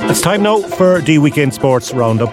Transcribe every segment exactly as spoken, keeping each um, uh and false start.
It's time now for the Weekend Sports Roundup.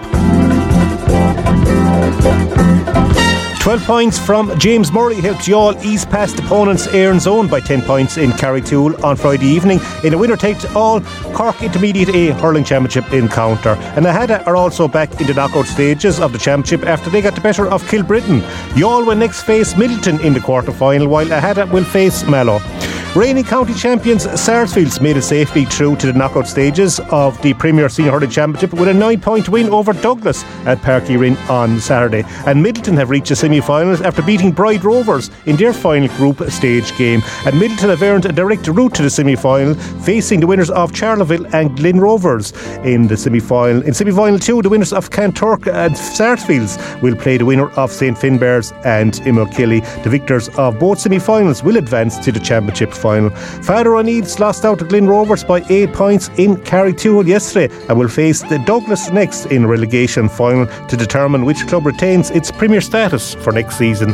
twelve points from James Murray helped Youghal ease past opponents' Éireann zone by ten points in Carrigtwohill on Friday evening in a winner-take-all Cork Intermediate A Hurling Championship encounter. And Ahada are also back in the knockout stages of the championship after they got the better of Kilbrittain. Youghal will next face Middleton in the quarter-final, while Ahada will face Mallow. Reigning county champions Sarsfields made it safely through to the knockout stages of the Premier Senior Hurling Championship with a nine-point win over Douglas at Park Rin on Saturday. And Middleton have reached the semi-finals after beating Bride Rovers in their final group stage game. And Middleton have earned a direct route to the semi-final, facing the winners of Charleville and Glen Rovers in the semi-final. In semi-final two, the winners of Kanturk and Sarsfields will play the winner of Saint Finbarrs and Imokilly. The victors of both semi-finals will advance to the championship final. Father O'Neill's lost out to Glen Rovers by eight points in Carrigtwohill yesterday and will face the Douglas next in relegation final to determine which club retains its Premier status for next season.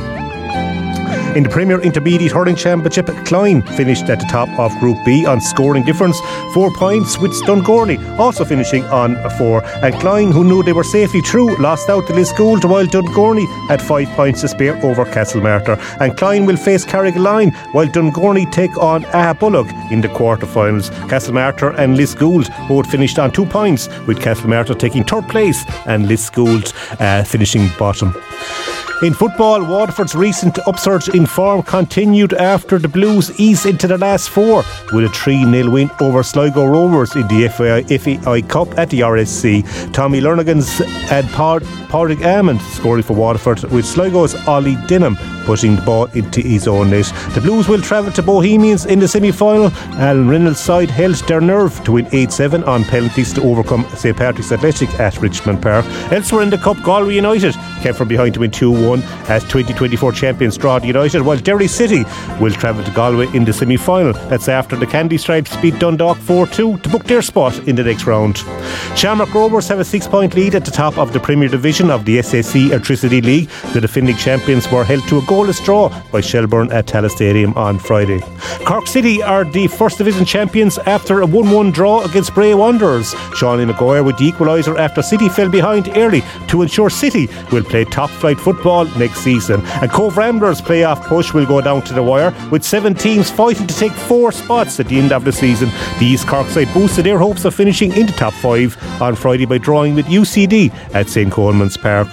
In the Premier Intermediate Hurling Championship, Clyne finished at the top of Group B on scoring difference, four points, with Dungorley also finishing on four. And Clyne, who knew they were safely through, lost out to Lisgould, while Dungorley had five points to spare over Castlemartyr. And Clyne will face Carrigaline, while Dungorley take on Ahabullock in the quarter-finals. Castlemartyr and Lisgould both finished on two points, with Castlemartyr taking third place and Lisgould uh, finishing bottom. In football, Waterford's recent upsurge in form continued after the Blues eased into the last four with a three nil win over Sligo Rovers in the F A I Cup at the R S C. Tommy Lernagans and Pádraig Amond scoring for Waterford, with Sligo's Ollie Denham putting the ball into his own net. The Blues will travel to Bohemians in the semi-final. Alan Reynolds' side held their nerve to win eight seven on penalties to overcome Saint Patrick's Athletic at Richmond Park. Elsewhere in the Cup, Galway United came from behind to win two one as twenty twenty-four champions Drogheda United, while Derry City will travel to Galway in the semi-final. That's after the Candy Stripes beat Dundalk four two to book their spot in the next round. Shamrock Rovers have a six-point lead at the top of the Premier Division of the S A C Electricity League. The defending champions were held to a goalless draw by Shelbourne at Tallaght Stadium on Friday. Cork City are the First Division champions after a one one draw against Bray Wanderers. Sean Maguire with the equaliser after City fell behind early to ensure City will play top-flight football next season. And Cove Ramblers' playoff push will go down to the wire, with seven teams fighting to take four spots at the end of the season. The East Cork side boosted their hopes of finishing in the top five on Friday by drawing with U C D at Saint Coleman's Park.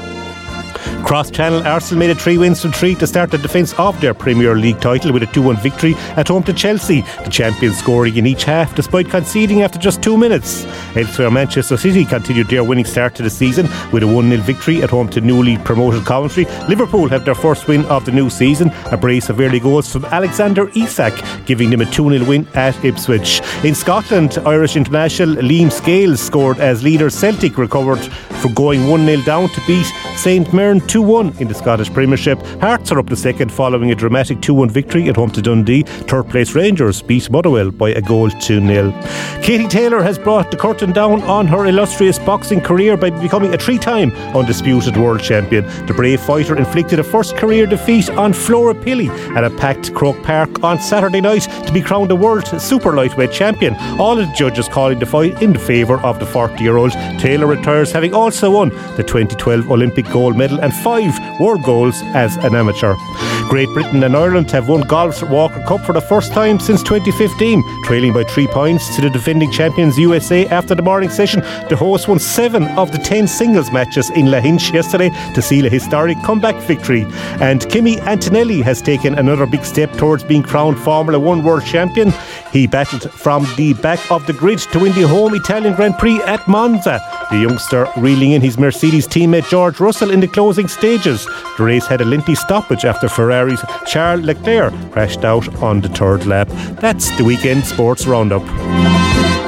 Cross-Channel Arsenal made it three wins from three to start the defence of their Premier League title with a two one victory at home to Chelsea. The champions scoring in each half despite conceding after just two minutes. Elsewhere, Manchester City continued their winning start to the season with a one nil victory at home to newly promoted Coventry. Liverpool have their first win of the new season, a brace of early goals from Alexander Isak, giving them a two nil win at Ipswich. In Scotland, Irish international Liam Scales scored as leader Celtic recovered from going one nil down to beat Saint Mirren two one in the Scottish Premiership. Hearts are up to second following a dramatic two one victory at home to Dundee. Third place Rangers beat Motherwell by a goal to nil. Katie Taylor has brought the curtain down on her illustrious boxing career by becoming a three-time undisputed world champion. The brave fighter inflicted a first career defeat on Flora Pilley at a packed Croke Park on Saturday night to be crowned the world super lightweight champion. All of the judges calling the fight in favour of the forty-year-old. Taylor retires having also won the twenty twelve Olympic gold medal and five world goals as an amateur. Great Britain and Ireland have won golf's Walker Cup for the first time since twenty fifteen, trailing by three points to the defending champions U S A after the morning session. The hosts won seven of the ten singles matches in Lahinch yesterday to seal a historic comeback victory. And Kimi Antonelli has taken another big step towards being crowned Formula One world champion. He battled from the back of the grid to win the home Italian Grand Prix at Monza. The youngster reeling in his Mercedes teammate George Russell in the closing stages. The race had a lengthy stoppage after Ferrari's Charles Leclerc crashed out on the third lap. That's the Weekend Sports Roundup.